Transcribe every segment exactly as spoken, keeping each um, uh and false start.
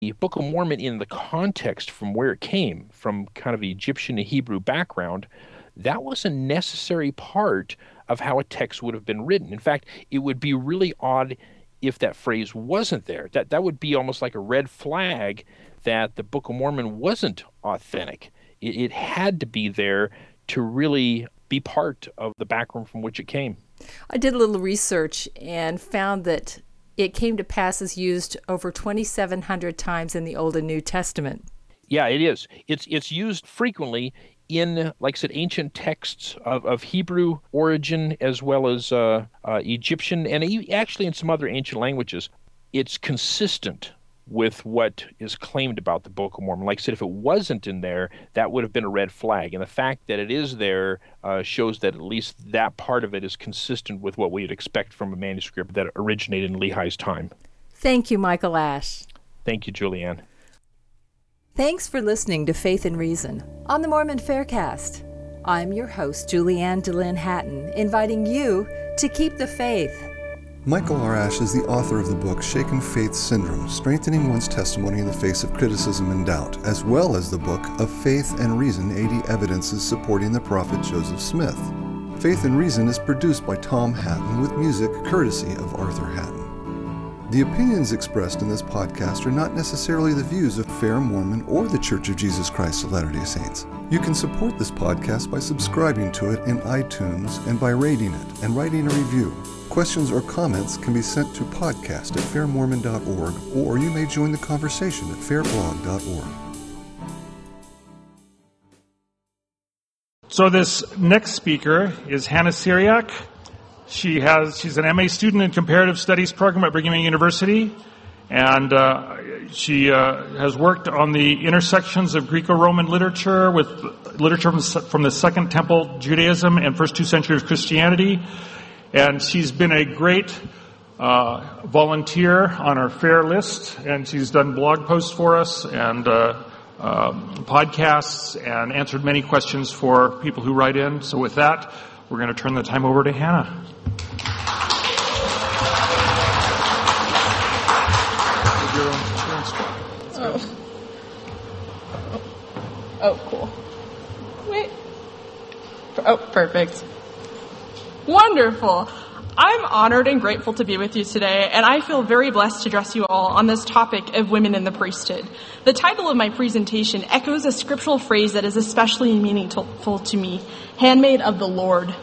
the Book of Mormon in the context from where it came, from kind of Egyptian and Hebrew background, that was a necessary part of how a text would have been written. In fact, it would be really odd if that phrase wasn't there. That that would be almost like a red flag that the Book of Mormon wasn't authentic. It, it had to be there to really be part of the background from which it came. I did a little research and found that it came to pass as used over twenty-seven hundred times in the Old and New Testament. Yeah, it is. It's it's used frequently in, like I said, ancient texts of, of Hebrew origin as well as uh, uh, Egyptian, and actually in some other ancient languages. It's consistent with what is claimed about the Book of Mormon. Like I said, if it wasn't in there, that would have been a red flag. And the fact that it is there uh, shows that at least that part of it is consistent with what we'd expect from a manuscript that originated in Lehi's time. Thank you, Michael Ash. Thank you, Julianne. Thanks for listening to Faith and Reason on the Mormon Faircast. I'm your host, Julianne DeLynn Hatton, inviting you to keep the faith. Michael R. Ash is the author of the book Shaken Faith Syndrome, Strengthening One's Testimony in the Face of Criticism and Doubt, as well as the book Of Faith and Reason, eighty Evidences Supporting the Prophet Joseph Smith. Faith and Reason is produced by Tom Hatton with music courtesy of Arthur Hatton. The opinions expressed in this podcast are not necessarily the views of Fair Mormon or the Church of Jesus Christ of Latter-day Saints. You can support this podcast by subscribing to it in iTunes and by rating it and writing a review. Questions or comments can be sent to podcast at fair mormon dot org, or you may join the conversation at fair blog dot org. So this next speaker is Hannah Syriac. She has she's an M A student in Comparative Studies program at Brigham Young University, and uh, she uh, has worked on the intersections of Greco-Roman literature with literature from, from the Second Temple Judaism and first two centuries of Christianity. And she's been a great uh, volunteer on our FAIR list, and she's done blog posts for us and uh, uh, podcasts and answered many questions for people who write in. So with that, we're going to turn the time over to Hannah. Oh. Oh, cool. Wait. Oh, perfect. Wonderful. I'm honored and grateful to be with you today, and I feel very blessed to address you all on this topic of women in the priesthood. The title of my presentation echoes a scriptural phrase that is especially meaningful to me, handmaid of the Lord.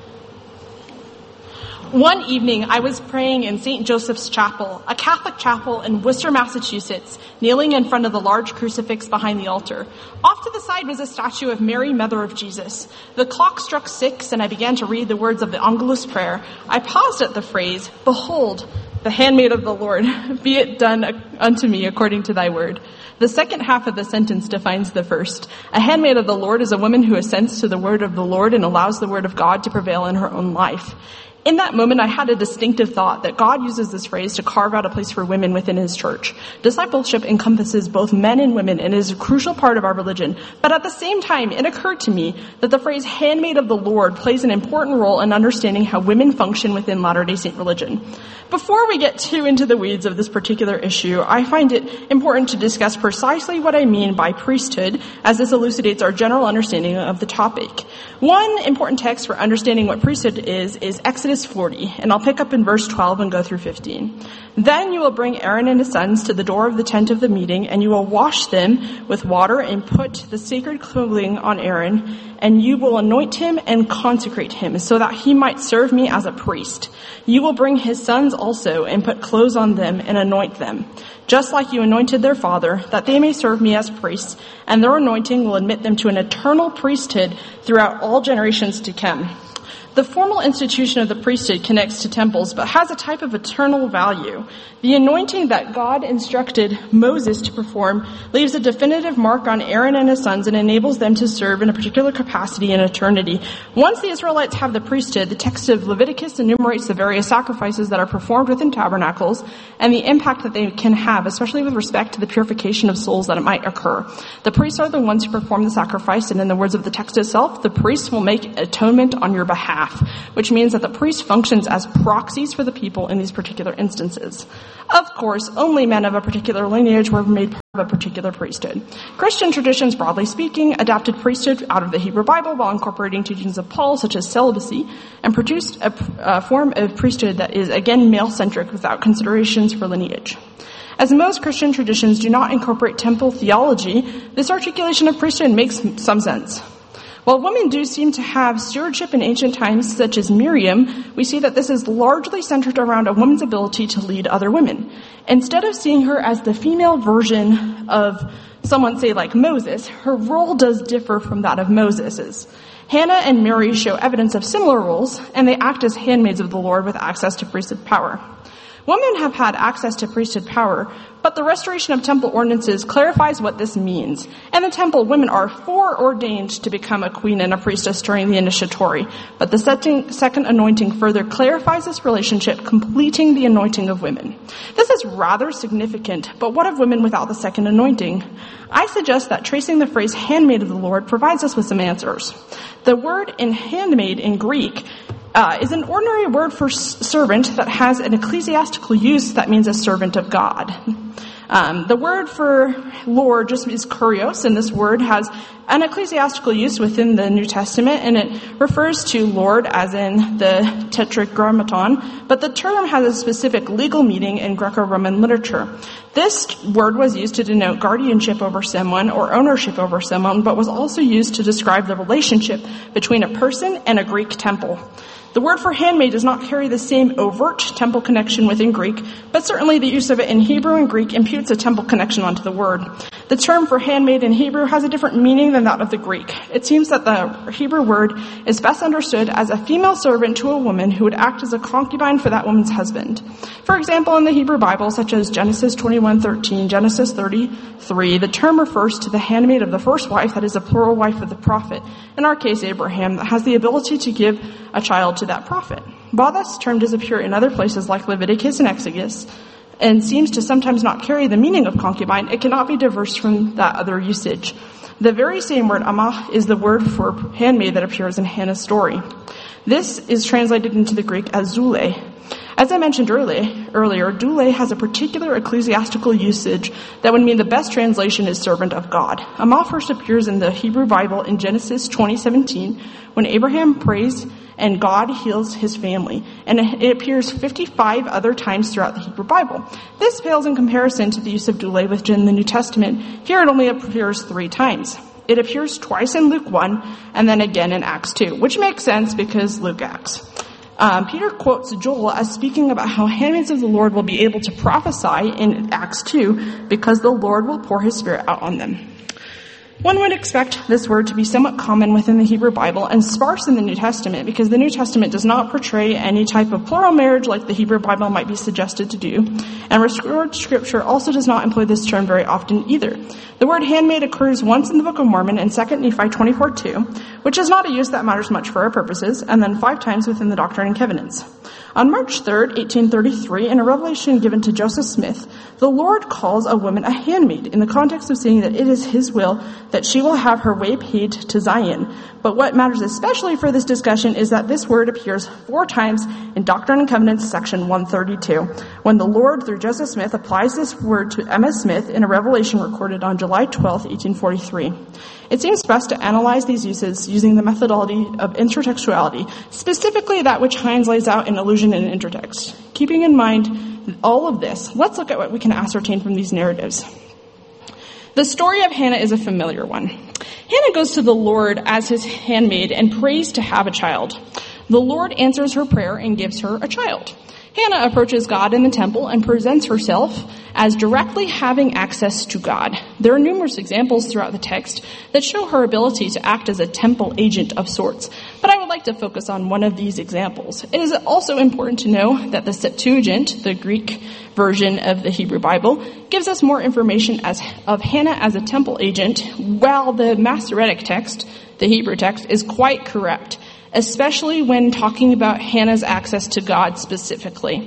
One evening, I was praying in Saint Joseph's Chapel, a Catholic chapel in Worcester, Massachusetts, kneeling in front of the large crucifix behind the altar. Off to the side was a statue of Mary, Mother of Jesus. The clock struck six, and I began to read the words of the Angelus prayer. I paused at the phrase, "Behold, the handmaid of the Lord, be it done unto me according to thy word." The second half of the sentence defines the first. A handmaid of the Lord is a woman who assents to the word of the Lord and allows the word of God to prevail in her own life. In that moment, I had a distinctive thought that God uses this phrase to carve out a place for women within his church. Discipleship encompasses both men and women and is a crucial part of our religion. But at the same time, it occurred to me that the phrase handmaid of the Lord plays an important role in understanding how women function within Latter-day Saint religion. Before we get too into the weeds of this particular issue, I find it important to discuss precisely what I mean by priesthood, as this elucidates our general understanding of the topic. One important text for understanding what priesthood is, is Exodus forty, and I'll pick up in verse twelve and go through fifteen. Then you will bring Aaron and his sons to the door of the tent of the meeting, and you will wash them with water and put the sacred clothing on Aaron, and you will anoint him and consecrate him so that he might serve me as a priest. You will bring his sons also and put clothes on them and anoint them, just like you anointed their father, that they may serve me as priests, and their anointing will admit them to an eternal priesthood throughout all generations to come. The formal institution of the priesthood connects to temples, but has a type of eternal value. The anointing that God instructed Moses to perform leaves a definitive mark on Aaron and his sons and enables them to serve in a particular capacity in eternity. Once the Israelites have the priesthood, the text of Leviticus enumerates the various sacrifices that are performed within tabernacles and the impact that they can have, especially with respect to the purification of souls that it might occur. The priests are the ones who perform the sacrifice, and in the words of the text itself, the priests will make atonement on your behalf. behalf, which means that the priest functions as proxies for the people in these particular instances. Of course, only men of a particular lineage were made part of a particular priesthood. Christian traditions, broadly speaking, adapted priesthood out of the Hebrew Bible while incorporating teachings of Paul, such as celibacy, and produced a, a form of priesthood that is, again, male-centric without considerations for lineage. As most Christian traditions do not incorporate temple theology, this articulation of priesthood makes some sense. While women do seem to have stewardship in ancient times, such as Miriam, we see that this is largely centered around a woman's ability to lead other women. Instead of seeing her as the female version of someone, say, like Moses, her role does differ from that of Moses's. Hannah and Mary show evidence of similar roles, and they act as handmaids of the Lord with access to priesthood power. Women have had access to priesthood power, but the restoration of temple ordinances clarifies what this means. In the temple, women are foreordained to become a queen and a priestess during the initiatory, but the second anointing further clarifies this relationship, completing the anointing of women. This is rather significant, but what of women without the second anointing? I suggest that tracing the phrase handmaid of the Lord provides us with some answers. The word in handmaid in Greek Uh, is an ordinary word for s- servant that has an ecclesiastical use that means a servant of God. Um, the word for Lord just is kurios, and this word has an ecclesiastical use within the New Testament, and it refers to Lord as in the tetragrammaton, but the term has a specific legal meaning in Greco-Roman literature. This word was used to denote guardianship over someone or ownership over someone, but was also used to describe the relationship between a person and a Greek temple. The word for handmaid does not carry the same overt temple connection within Greek, but certainly the use of it in Hebrew and Greek imputes a temple connection onto the word. The term for handmaid in Hebrew has a different meaning than that of the Greek. It seems that the Hebrew word is best understood as a female servant to a woman who would act as a concubine for that woman's husband. For example, in the Hebrew Bible, such as Genesis twenty-one thirteen, Genesis thirty-three, the term refers to the handmaid of the first wife, that is a plural wife of the prophet, in our case Abraham, that has the ability to give a child to that prophet. While this term does appear in other places like Leviticus and Exodus, and seems to sometimes not carry the meaning of concubine, it cannot be diverse from that other usage. The very same word amah is the word for handmaid that appears in Hannah's story. This is translated into the Greek as zule. As I mentioned earlier, earlier, doule has a particular ecclesiastical usage that would mean the best translation is servant of God. Amah first appears in the Hebrew Bible in Genesis twenty seventeen when Abraham prays and God heals his family, and it appears fifty-five other times throughout the Hebrew Bible. This pales in comparison to the use of doule within the New Testament. Here it only appears three times. It appears twice in Luke one and then again in Acts two, which makes sense because Luke acts. Um, Peter quotes Joel as speaking about how handmaids of the Lord will be able to prophesy in Acts two because the Lord will pour his Spirit out on them. One would expect this word to be somewhat common within the Hebrew Bible and sparse in the New Testament because the New Testament does not portray any type of plural marriage like the Hebrew Bible might be suggested to do. And restored scripture also does not employ this term very often either. The word handmaid occurs once in the Book of Mormon in Second Nephi twenty-four two, which is not a use that matters much for our purposes, and then five times within the Doctrine and Covenants. On March third, eighteen thirty-three, in a revelation given to Joseph Smith, the Lord calls a woman a handmaid in the context of saying that it is his will that she will have her way paid to Zion. But what matters especially for this discussion is that this word appears four times in Doctrine and Covenants section one thirty-two, when the Lord, through Joseph Smith, applies this word to Emma Smith in a revelation recorded on July twelfth, eighteen forty-three. It seems best to analyze these uses using the methodology of intertextuality, specifically that which Hines lays out in Allusion and Intertext. Keeping in mind all of this, let's look at what we can ascertain from these narratives. The story of Hannah is a familiar one. Hannah goes to the Lord as his handmaid and prays to have a child. The Lord answers her prayer and gives her a child. Hannah approaches God in the temple and presents herself as directly having access to God. There are numerous examples throughout the text that show her ability to act as a temple agent of sorts, but I would like to focus on one of these examples. It is also important to know that the Septuagint, the Greek version of the Hebrew Bible, gives us more information as of Hannah as a temple agent, while the Masoretic text, the Hebrew text, is quite correct, especially when talking about Hannah's access to God specifically.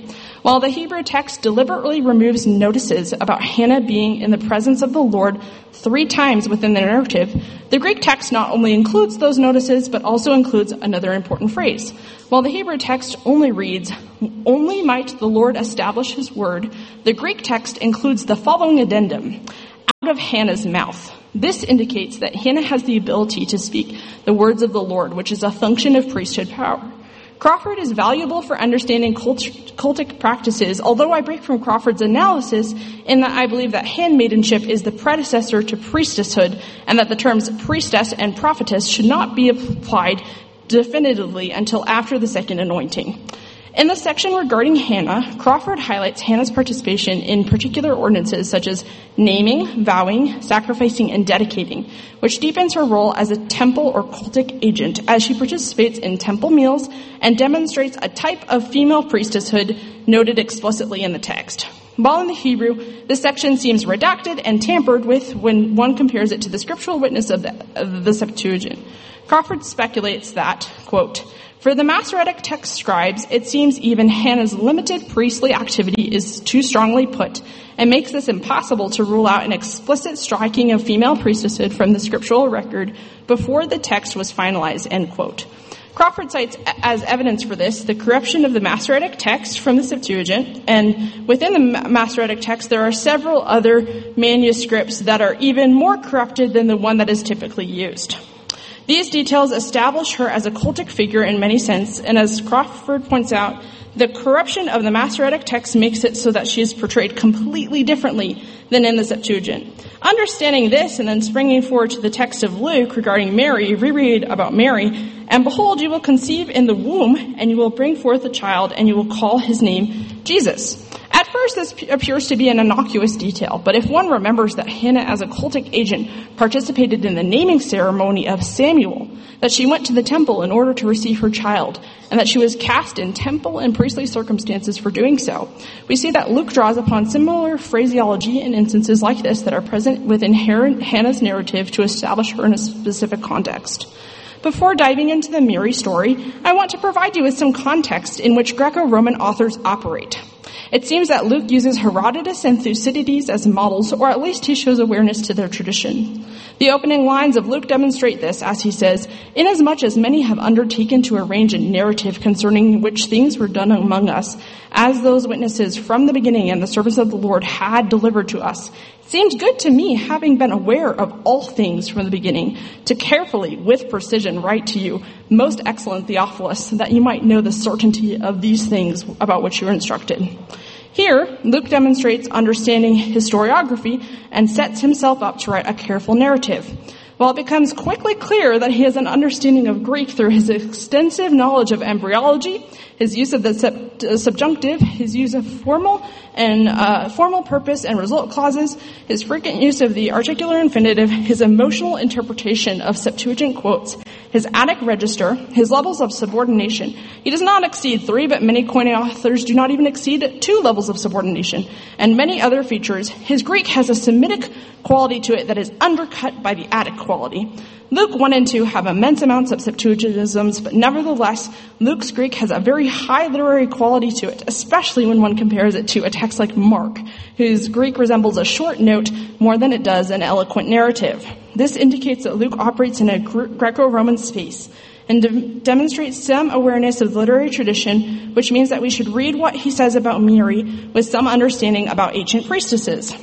While the Hebrew text deliberately removes notices about Hannah being in the presence of the Lord three times within the narrative, the Greek text not only includes those notices, but also includes another important phrase. While the Hebrew text only reads, "Only might the Lord establish his word," the Greek text includes the following addendum, "out of Hannah's mouth." This indicates that Hannah has the ability to speak the words of the Lord, which is a function of priesthood power. Crawford is valuable for understanding cult- cultic practices, although I break from Crawford's analysis in that I believe that handmaidenship is the predecessor to priestesshood, and that the terms priestess and prophetess should not be applied definitively until after the second anointing. In the section regarding Hannah, Crawford highlights Hannah's participation in particular ordinances such as naming, vowing, sacrificing, and dedicating, which deepens her role as a temple or cultic agent as she participates in temple meals and demonstrates a type of female priestesshood noted explicitly in the text. While in the Hebrew, this section seems redacted and tampered with when one compares it to the scriptural witness of the, of the Septuagint. Crawford speculates that, quote, "For the Masoretic text scribes, it seems even Hannah's limited priestly activity is too strongly put and makes this impossible to rule out an explicit striking of female priestesshood from the scriptural record before the text was finalized," end quote. Crawford cites as evidence for this the corruption of the Masoretic text from the Septuagint, and within the Masoretic text there are several other manuscripts that are even more corrupted than the one that is typically used. These details establish her as a cultic figure in many sense, and as Crawford points out, the corruption of the Masoretic text makes it so that she is portrayed completely differently than in the Septuagint. Understanding this and then springing forward to the text of Luke regarding Mary, reread about Mary, "And behold, you will conceive in the womb, and you will bring forth a child, and you will call his name Jesus." At first, this appears to be an innocuous detail, but if one remembers that Hannah, as a cultic agent, participated in the naming ceremony of Samuel, that she went to the temple in order to receive her child, and that she was cast in temple and priestly circumstances for doing so, we see that Luke draws upon similar phraseology in instances like this that are present within Hannah's narrative to establish her in a specific context. Before diving into the Mary story, I want to provide you with some context in which Greco-Roman authors operate. It seems that Luke uses Herodotus and Thucydides as models, or at least he shows awareness to their tradition. The opening lines of Luke demonstrate this as he says, "Inasmuch as many have undertaken to arrange a narrative concerning which things were done among us, as those witnesses from the beginning and the servants of the Lord had delivered to us, it seemed good to me, having been aware of all things from the beginning, to carefully, with precision, write to you, most excellent Theophilus, that you might know the certainty of these things about which you are instructed." Here, Luke demonstrates understanding historiography and sets himself up to write a careful narrative. While it becomes quickly clear that he has an understanding of Greek through his extensive knowledge of embryology, his use of the sub- uh, subjunctive, his use of formal and uh, formal purpose and result clauses, his frequent use of the articular infinitive, his emotional interpretation of Septuagint quotes, his Attic register, his levels of subordination. He does not exceed three, but many Koine authors do not even exceed two levels of subordination, and many other features. His Greek has a Semitic quality to it that is undercut by the Attic quality. Luke one and two have immense amounts of Septuagintisms, but nevertheless, Luke's Greek has a very high literary quality to it, especially when one compares it to a text like Mark, whose Greek resembles a short note more than it does an eloquent narrative. This indicates that Luke operates in a Greco-Roman space and de- demonstrates some awareness of literary tradition, which means that we should read what he says about Mary with some understanding about ancient priestesses.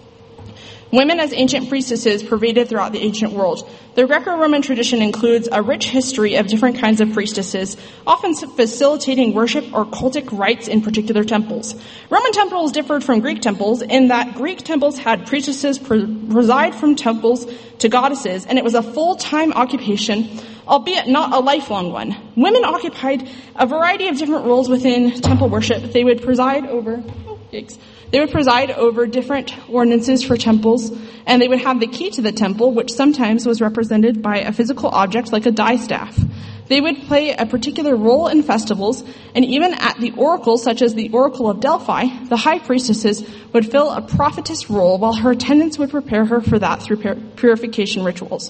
Women as ancient priestesses pervaded throughout the ancient world. The Greco-Roman tradition includes a rich history of different kinds of priestesses, often facilitating worship or cultic rites in particular temples. Roman temples differed from Greek temples in that Greek temples had priestesses preside from temples to goddesses, and it was a full-time occupation, albeit not a lifelong one. Women occupied a variety of different roles within temple worship. They would preside over... Oh, yikes. They would preside over different ordinances for temples, and they would have the key to the temple, which sometimes was represented by a physical object like a distaff. They would play a particular role in festivals, and even at the oracles, such as the Oracle of Delphi, the high priestesses would fill a prophetess role, while her attendants would prepare her for that through purification rituals.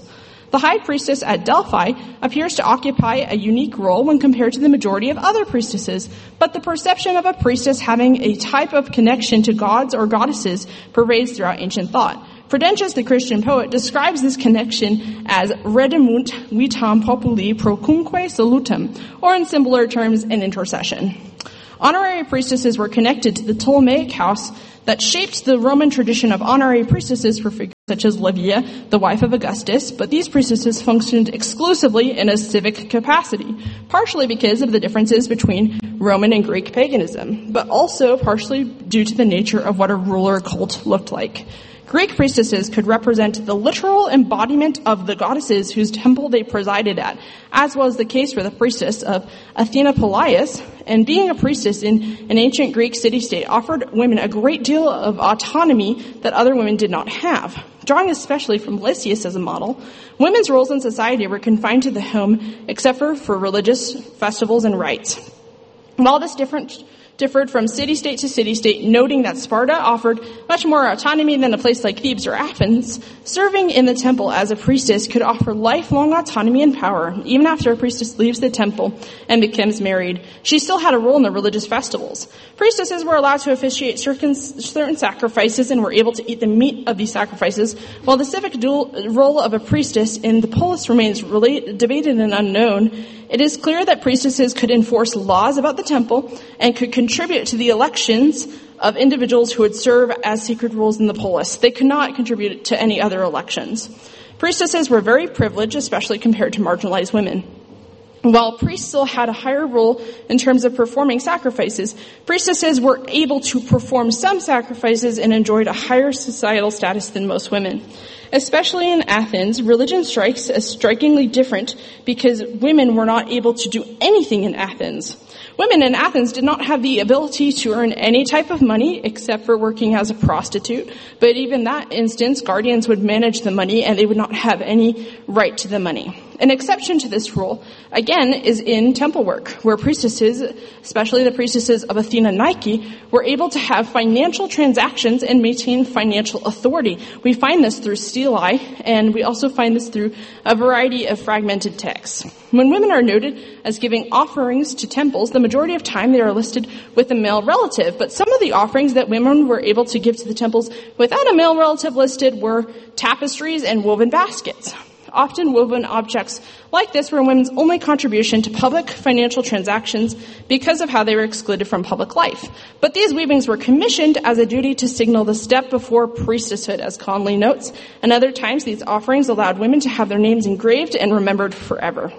The high priestess at Delphi appears to occupy a unique role when compared to the majority of other priestesses, but the perception of a priestess having a type of connection to gods or goddesses pervades throughout ancient thought. Prudentius, the Christian poet, describes this connection as redemunt vitam populi procumque salutem, or in simpler terms, an intercession. Honorary priestesses were connected to the Ptolemaic house that shaped the Roman tradition of honorary priestesses for figures such as Livia, the wife of Augustus, but these priestesses functioned exclusively in a civic capacity, partially because of the differences between Roman and Greek paganism, but also partially due to the nature of what a ruler cult looked like. Greek priestesses could represent the literal embodiment of the goddesses whose temple they presided at, as was the case for the priestess of Athena Polias, and being a priestess in an ancient Greek city-state offered women a great deal of autonomy that other women did not have. Drawing especially from Lysias as a model, women's roles in society were confined to the home except for, for religious festivals and rites. While this different differed from city-state to city-state, noting that Sparta offered much more autonomy than a place like Thebes or Athens, serving in the temple as a priestess could offer lifelong autonomy and power. Even after a priestess leaves the temple and becomes married, she still had a role in the religious festivals. Priestesses were allowed to officiate certain, certain sacrifices and were able to eat the meat of these sacrifices, while the civic dual role of a priestess in the polis remains relate, debated and unknown. It is clear that priestesses could enforce laws about the temple and could contribute to the elections of individuals who would serve as secret roles in the polis. They could not contribute to any other elections. Priestesses were very privileged, especially compared to marginalized women. While priests still had a higher role in terms of performing sacrifices, priestesses were able to perform some sacrifices and enjoyed a higher societal status than most women. Especially in Athens, religion strikes as strikingly different because women were not able to do anything in Athens. Women in Athens did not have the ability to earn any type of money except for working as a prostitute, but even that instance, guardians would manage the money and they would not have any right to the money. An exception to this rule, again, is in temple work, where priestesses, especially the priestesses of Athena Nike, were able to have financial transactions and maintain financial authority. We find this through stelae, and we also find this through a variety of fragmented texts. When women are noted as giving offerings to temples, the majority of time they are listed with a male relative, but some of the offerings that women were able to give to the temples without a male relative listed were tapestries and woven baskets. Often woven objects like this were women's only contribution to public financial transactions because of how they were excluded from public life. But these weavings were commissioned as a duty to signal the step before priestesshood, as Conley notes, and other times these offerings allowed women to have their names engraved and remembered forever.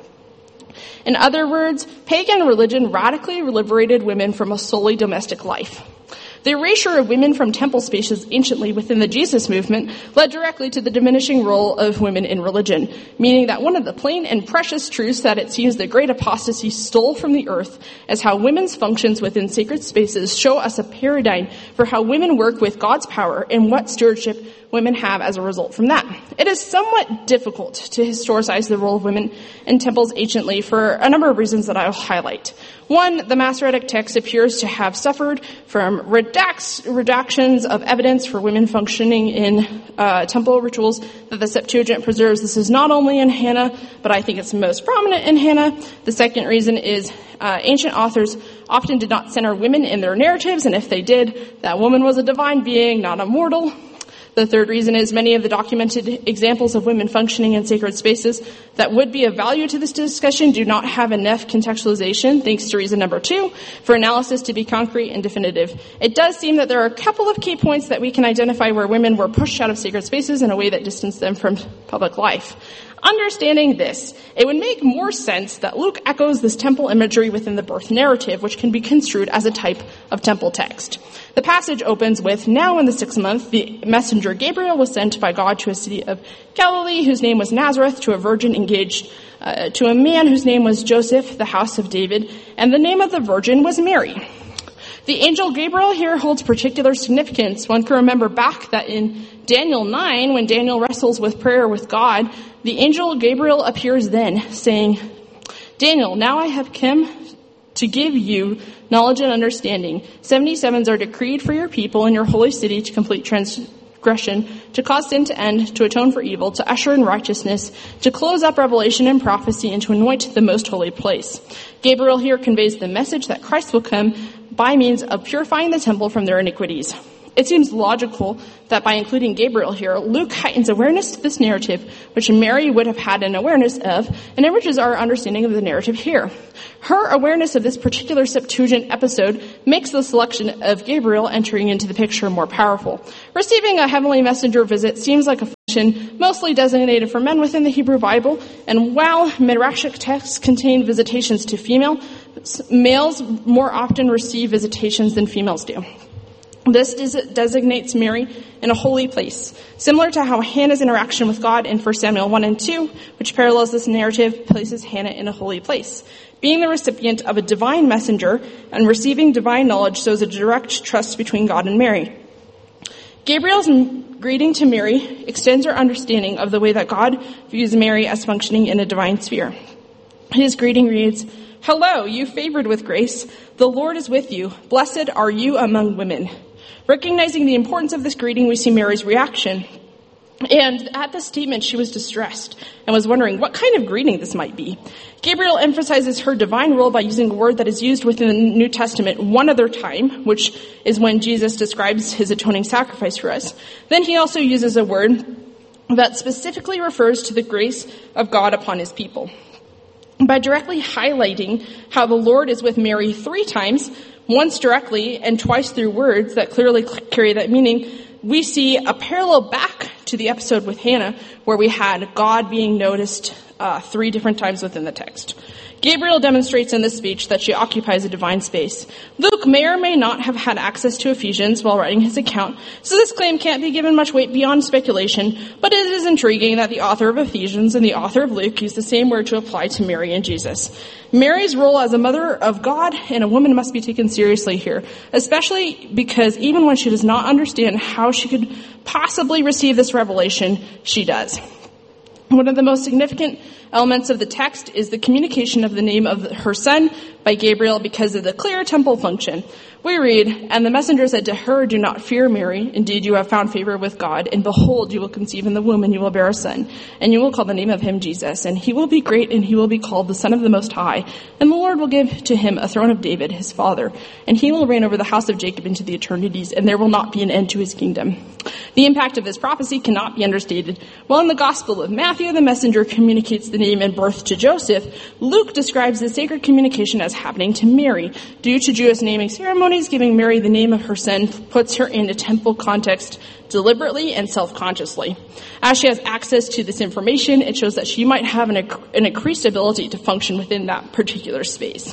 In other words, pagan religion radically liberated women from a solely domestic life. The erasure of women from temple spaces anciently within the Jesus movement led directly to the diminishing role of women in religion, meaning that one of the plain and precious truths that it seems the great apostasy stole from the earth is how women's functions within sacred spaces show us a paradigm for how women work with God's power and what stewardship women have as a result from that. It is somewhat difficult to historicize the role of women in temples anciently for a number of reasons that I'll highlight. One, the Masoretic text appears to have suffered from redax, redactions of evidence for women functioning in uh, temple rituals that the Septuagint preserves. This is not only in Hannah, but I think it's most prominent in Hannah. The second reason is uh, ancient authors often did not center women in their narratives, and if they did, that woman was a divine being, not a mortal. The third reason is many of the documented examples of women functioning in sacred spaces that would be of value to this discussion do not have enough contextualization, thanks to reason number two, for analysis to be concrete and definitive. It does seem that there are a couple of key points that we can identify where women were pushed out of sacred spaces in a way that distanced them from public life. Understanding this, it would make more sense that Luke echoes this temple imagery within the birth narrative, which can be construed as a type of temple text. The passage opens with, "Now in the sixth month, the messenger Gabriel was sent by God to a city of Galilee, whose name was Nazareth, to a virgin engaged uh, to a man whose name was Joseph, the house of David, and the name of the virgin was Mary." The angel Gabriel here holds particular significance. One can remember back that in Daniel nine, when Daniel wrestles with prayer with God, the angel Gabriel appears then, saying, "Daniel, now I have come to give you knowledge and understanding. Seventy sevens are decreed for your people in your holy city to complete transgression transgression, to cause sin to end, to atone for evil, to usher in righteousness, to close up revelation and prophecy, and to anoint the most holy place. Gabriel here conveys the message that Christ will come by means of purifying the temple from their iniquities. It seems logical that by including Gabriel here, Luke heightens awareness to this narrative, which Mary would have had an awareness of, and enriches our understanding of the narrative here. Her awareness of this particular Septuagint episode makes the selection of Gabriel entering into the picture more powerful. Receiving a heavenly messenger visit seems like a function mostly designated for men within the Hebrew Bible, and while Midrashic texts contain visitations to female, males more often receive visitations than females do. This designates Mary in a holy place, similar to how Hannah's interaction with God in First Samuel one and two, which parallels this narrative, places Hannah in a holy place. Being the recipient of a divine messenger and receiving divine knowledge shows a direct trust between God and Mary. Gabriel's greeting to Mary extends our understanding of the way that God views Mary as functioning in a divine sphere. His greeting reads, "Hello, you favored with grace. The Lord is with you. Blessed are you among women." Recognizing the importance of this greeting, we see Mary's reaction. And at this statement, she was distressed and was wondering what kind of greeting this might be. Gabriel emphasizes her divine role by using a word that is used within the New Testament one other time, which is when Jesus describes his atoning sacrifice for us. Then he also uses a word that specifically refers to the grace of God upon his people. By directly highlighting how the Lord is with Mary three times, once directly and twice through words that clearly carry that meaning, we see a parallel back to the episode with Hannah, where we had God being noticed uh, three different times within the text. Gabriel demonstrates in this speech that she occupies a divine space. Luke may or may not have had access to Ephesians while writing his account, so this claim can't be given much weight beyond speculation, but it is intriguing that the author of Ephesians and the author of Luke use the same word to apply to Mary and Jesus. Mary's role as a mother of God and a woman must be taken seriously here, especially because even when she does not understand how she could possibly receive this revelation, she does. One of the most significant elements of the text is the communication of the name of her son by Gabriel because of the clear temple function. We read, "And the messenger said to her, 'Do not fear, Mary. Indeed, you have found favor with God. And behold, you will conceive in the womb, and you will bear a son. And you will call the name of him Jesus. And he will be great, and he will be called the Son of the Most High. And the Lord will give to him a throne of David, his father. And he will reign over the house of Jacob into the eternities, and there will not be an end to his kingdom.'" The impact of this prophecy cannot be understated. While in the Gospel of Matthew, the messenger communicates the name and birth to Joseph, Luke describes the sacred communication as happening to Mary. Due to Jewish naming ceremonies, giving Mary the name of her son puts her in a temple context deliberately and self-consciously. As she has access to this information, it shows that she might have an, an increased ability to function within that particular space.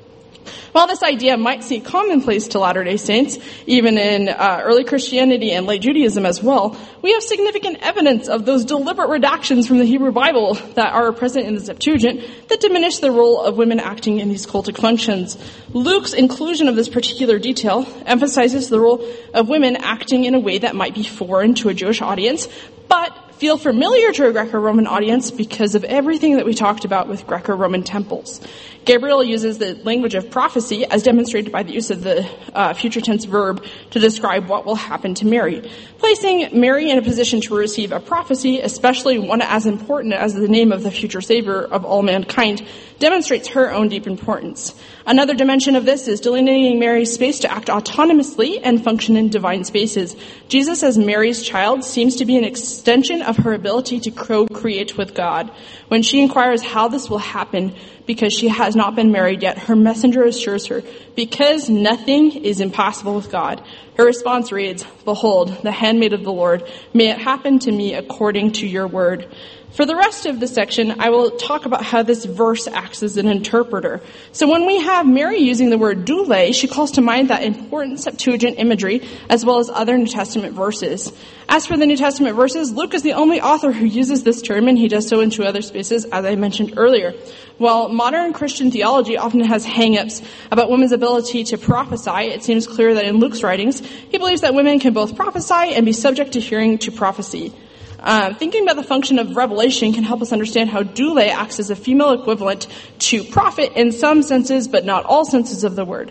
While this idea might seem commonplace to Latter-day Saints, even in uh, early Christianity and late Judaism as well, we have significant evidence of those deliberate redactions from the Hebrew Bible that are present in the Septuagint that diminish the role of women acting in these cultic functions. Luke's inclusion of this particular detail emphasizes the role of women acting in a way that might be foreign to a Jewish audience, but feel familiar to a Greco-Roman audience because of everything that we talked about with Greco-Roman temples. Gabriel uses the language of prophecy as demonstrated by the use of the uh, future tense verb to describe what will happen to Mary. Placing Mary in a position to receive a prophecy, especially one as important as the name of the future savior of all mankind, demonstrates her own deep importance. Another dimension of this is delineating Mary's space to act autonomously and function in divine spaces. Jesus as Mary's child seems to be an extension of her ability to co-create with God. When she inquires how this will happen, because she has not been married yet, her messenger assures her, because nothing is impossible with God. Her response reads, "Behold, the handmaid of the Lord, may it happen to me according to your word." For the rest of the section, I will talk about how this verse acts as an interpreter. So when we have Mary using the word doule, she calls to mind that important Septuagint imagery as well as other New Testament verses. As for the New Testament verses, Luke is the only author who uses this term, and he does so in two other spaces, as I mentioned earlier. While modern Christian theology often has hang-ups about women's ability to prophesy, it seems clear that in Luke's writings, he believes that women can both prophesy and be subject to hearing to prophecy. Uh, thinking about the function of revelation can help us understand how doule acts as a female equivalent to prophet in some senses, but not all senses of the word.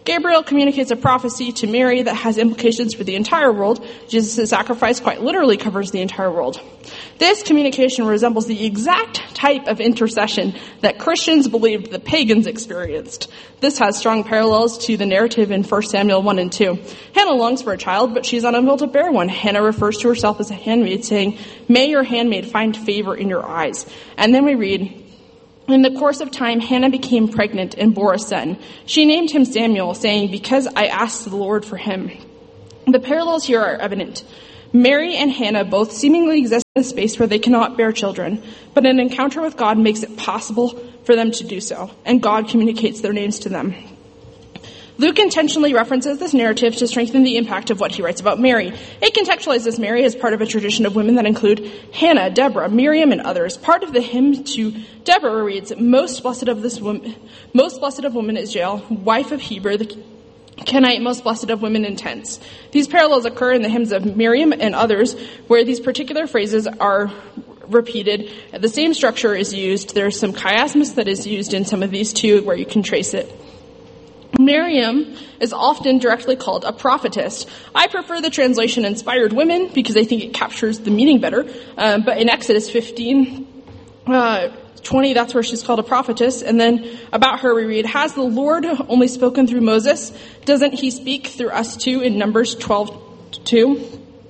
Gabriel communicates a prophecy to Mary that has implications for the entire world. Jesus' sacrifice quite literally covers the entire world. This communication resembles the exact type of intercession that Christians believed the pagans experienced. This has strong parallels to the narrative in First Samuel one and two. Hannah longs for a child, but she's unable to bear one. Hannah refers to herself as a handmaid, saying, "May your handmaid find favor in your eyes." And then we read, "In the course of time, Hannah became pregnant and bore a son. She named him Samuel, saying, 'Because I asked the Lord for him.'" The parallels here are evident. Mary and Hannah both seemingly exist in a space where they cannot bear children, but an encounter with God makes it possible for them to do so, and God communicates their names to them. Luke intentionally references this narrative to strengthen the impact of what he writes about Mary. It contextualizes Mary as part of a tradition of women that include Hannah, Deborah, Miriam, and others. Part of the hymn to Deborah reads, "Most blessed of this woman, most blessed of women is Jael, wife of Heber, the Kenite, most blessed of women in tents." These parallels occur in the hymns of Miriam and others, where these particular phrases are repeated. The same structure is used. There's some chiasmus that is used in some of these too, where you can trace it. Miriam is often directly called a prophetess. I prefer the translation inspired women because I think it captures the meaning better. Um, but in Exodus fifteen, uh, twenty, that's where she's called a prophetess. And then about her we read, "Has the Lord only spoken through Moses? Doesn't he speak through us too?" in Numbers twelve two.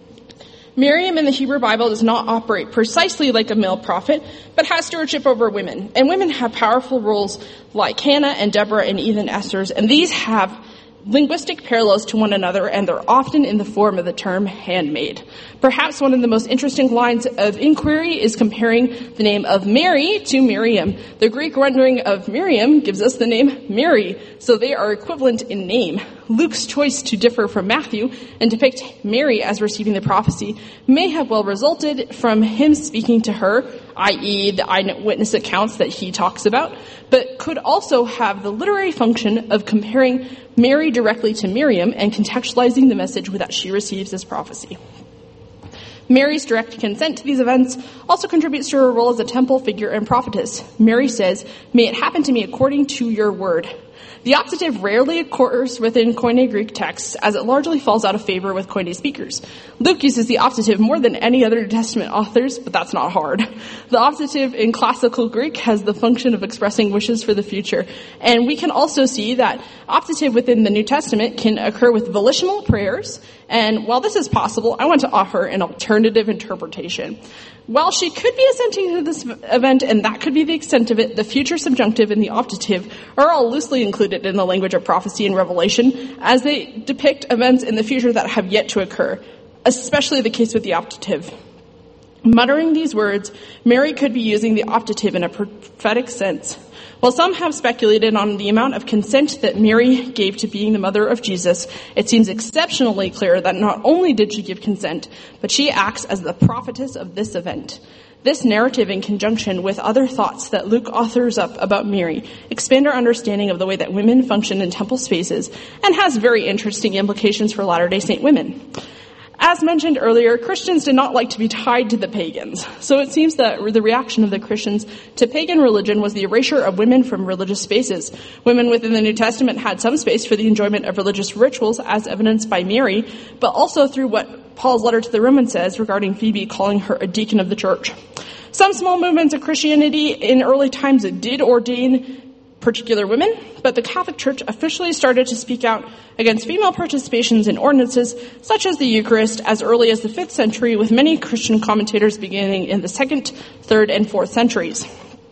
Miriam in the Hebrew Bible does not operate precisely like a male prophet, but has stewardship over women. And women have powerful roles like Hannah and Deborah and even Esther's, and these have linguistic parallels to one another, and they're often in the form of the term handmaid. Perhaps one of the most interesting lines of inquiry is comparing the name of Mary to Miriam. The Greek rendering of Miriam gives us the name Mary, so they are equivalent in name. Luke's choice to differ from Matthew and depict Mary as receiving the prophecy may have well resulted from him speaking to her, that is the eyewitness accounts that he talks about, but could also have the literary function of comparing Mary directly to Miriam and contextualizing the message that she receives as prophecy. Mary's direct consent to these events also contributes to her role as a temple figure and prophetess. Mary says, "May it happen to me according to your word." The optative rarely occurs within Koine Greek texts, as it largely falls out of favor with Koine speakers. Luke uses the optative more than any other New Testament authors, but that's not hard. The optative in classical Greek has the function of expressing wishes for the future, and we can also see that optative within the New Testament can occur with volitional prayers, and while this is possible, I want to offer an alternative interpretation. While she could be assenting to this event, and that could be the extent of it, the future subjunctive and the optative are all loosely included in the language of prophecy and revelation, as they depict events in the future that have yet to occur, especially the case with the optative. Muttering these words, Mary could be using the optative in a prophetic sense. While some have speculated on the amount of consent that Mary gave to being the mother of Jesus, it seems exceptionally clear that not only did she give consent, but she acts as the prophetess of this event. This narrative, in conjunction with other thoughts that Luke authors up about Mary, expand our understanding of the way that women function in temple spaces and has very interesting implications for Latter-day Saint women. As mentioned earlier, Christians did not like to be tied to the pagans, so it seems that the reaction of the Christians to pagan religion was the erasure of women from religious spaces. Women within the New Testament had some space for the enjoyment of religious rituals, as evidenced by Mary, but also through what Paul's letter to the Romans says regarding Phoebe calling her a deacon of the church. Some small movements of Christianity in early times did ordain particular women, but the Catholic Church officially started to speak out against female participations in ordinances such as the Eucharist as early as the fifth century, with many Christian commentators beginning in the second, third, and fourth centuries.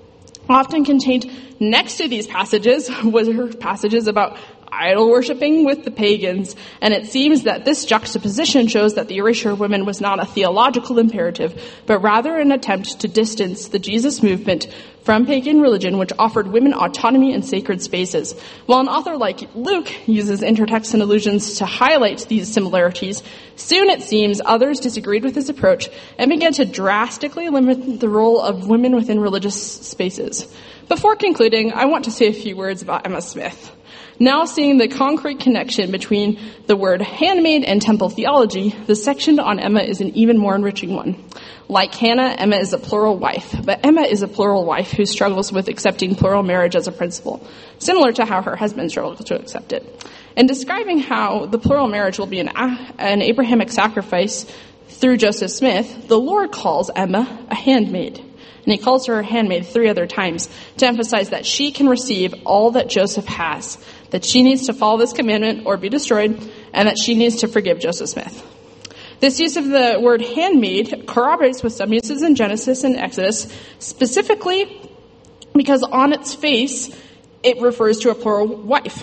Often contained next to these passages were passages about idol worshipping with the pagans, and it seems that this juxtaposition shows that the erasure of women was not a theological imperative, but rather an attempt to distance the Jesus movement from pagan religion, which offered women autonomy in sacred spaces. While an author like Luke uses intertext and allusions to highlight these similarities, soon it seems others disagreed with his approach and began to drastically limit the role of women within religious spaces. Before concluding, I want to say a few words about Emma Smith. Now seeing the concrete connection between the word handmaid and temple theology, the section on Emma is an even more enriching one. Like Hannah, Emma is a plural wife, but Emma is a plural wife who struggles with accepting plural marriage as a principle, similar to how her husband struggled to accept it. In describing how the plural marriage will be an, an Abrahamic sacrifice through Joseph Smith, the Lord calls Emma a handmaid. And he calls her a handmaid three other times to emphasize that she can receive all that Joseph has, that she needs to follow this commandment or be destroyed, and that she needs to forgive Joseph Smith. This use of the word handmaid corroborates with some uses in Genesis and Exodus, specifically because on its face, it refers to a plural wife.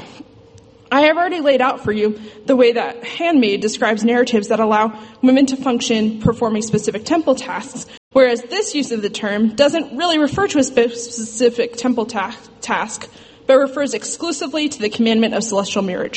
I have already laid out for you the way that handmaid describes narratives that allow women to function performing specific temple tasks, whereas this use of the term doesn't really refer to a specific temple ta- task, but refers exclusively to the commandment of celestial marriage.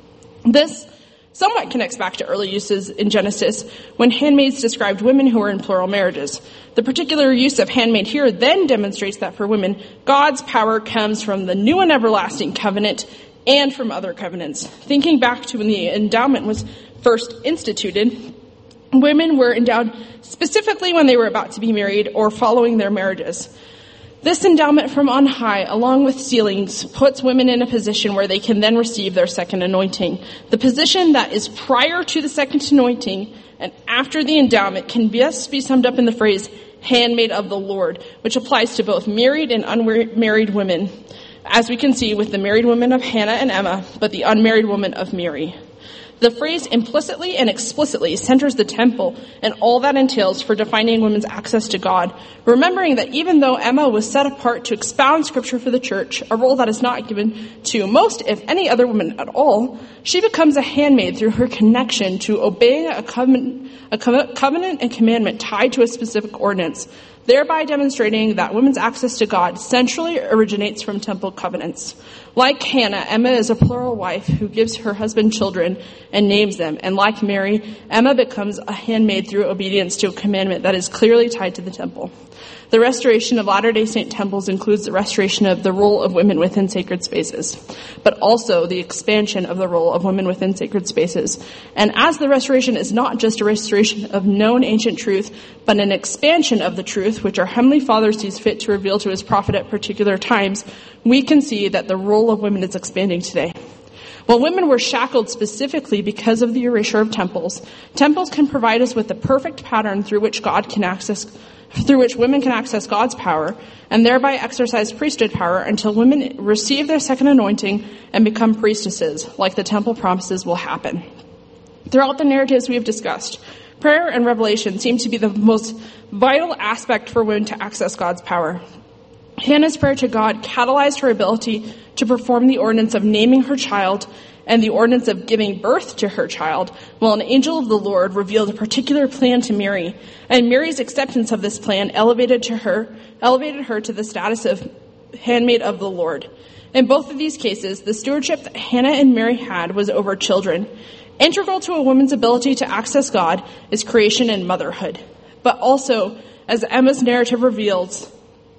This somewhat connects back to early uses in Genesis when handmaids described women who were in plural marriages. The particular use of handmaid here then demonstrates that for women, God's power comes from the new and everlasting covenant and from other covenants. Thinking back to when the endowment was first instituted, women were endowed specifically when they were about to be married or following their marriages. This endowment from on high, along with sealings, puts women in a position where they can then receive their second anointing. The position that is prior to the second anointing and after the endowment can best be summed up in the phrase, handmaid of the Lord, which applies to both married and unmarried women, as we can see with the married women of Hannah and Emma, but the unmarried woman of Mary. The phrase implicitly and explicitly centers the temple and all that entails for defining women's access to God, remembering that even though Emma was set apart to expound scripture for the church, a role that is not given to most, if any, other women at all, she becomes a handmaid through her connection to obeying a covenant, a covenant and commandment tied to a specific ordinance, thereby demonstrating that women's access to God centrally originates from temple covenants. Like Hannah, Emma is a plural wife who gives her husband children and names them. And like Mary, Emma becomes a handmaid through obedience to a commandment that is clearly tied to the temple. The restoration of Latter-day Saint temples includes the restoration of the role of women within sacred spaces, but also the expansion of the role of women within sacred spaces. And as the restoration is not just a restoration of known ancient truth, but an expansion of the truth which our Heavenly Father sees fit to reveal to his prophet at particular times, we can see that the role of women is expanding today. While women were shackled specifically because of the erasure of temples, temples can provide us with the perfect pattern through which God can access through which women can access God's power and thereby exercise priesthood power until women receive their second anointing and become priestesses, like the temple promises will happen. Throughout the narratives we have discussed, prayer and revelation seem to be the most vital aspect for women to access God's power. Hannah's prayer to God catalyzed her ability to perform the ordinance of naming her child and the ordinance of giving birth to her child, while an angel of the Lord revealed a particular plan to Mary, and Mary's acceptance of this plan elevated to her, elevated her to the status of handmaid of the Lord. In both of these cases, the stewardship that Hannah and Mary had was over children. Integral to a woman's ability to access God is creation and motherhood. But also, as Emma's narrative reveals,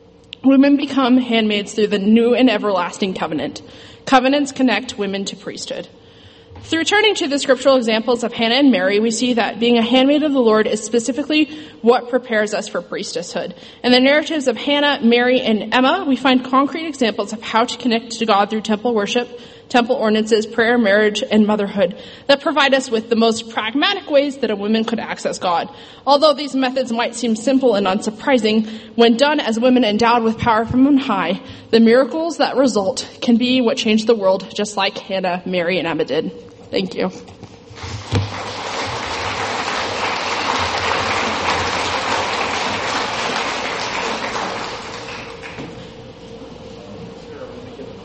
women become handmaids through the new and everlasting covenant. Covenants connect women to priesthood. Through turning to the scriptural examples of Hannah and Mary, we see that being a handmaid of the Lord is specifically what prepares us for priesthood. In the narratives of Hannah, Mary, and Emma, we find concrete examples of how to connect to God through temple worship, temple ordinances, prayer, marriage, and motherhood that provide us with the most pragmatic ways that a woman could access God. Although these methods might seem simple and unsurprising, when done as women endowed with power from on high, the miracles that result can be what changed the world, just like Hannah, Mary, and Emma did. Thank you.